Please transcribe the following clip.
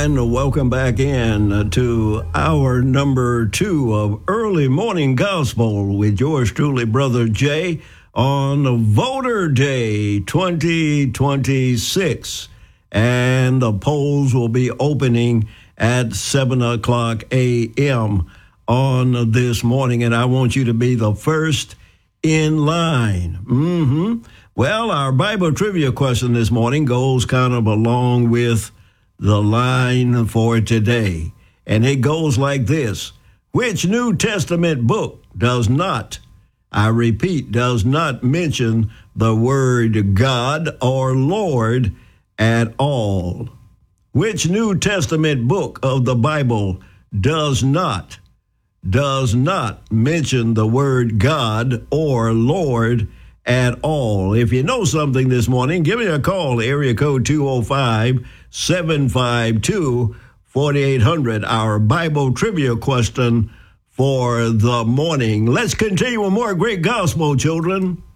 And welcome back in to hour number 2 of Early Morning Gospel with yours truly, Brother Jay, on Voter Day 2026. And the polls will be opening at 7 o'clock a.m. on this morning. And I want you to be the first in line. Well, our Bible trivia question this morning goes kind of along with the line for today. And it goes like this. Which New Testament book does not, I repeat, does not mention the word God or Lord at all? Which New Testament book of the Bible does not mention the word God or Lord at all? If you know something this morning, give me a call, area code 205-752-4800, our Bible trivia question for the morning. Let's continue with more great gospel, children.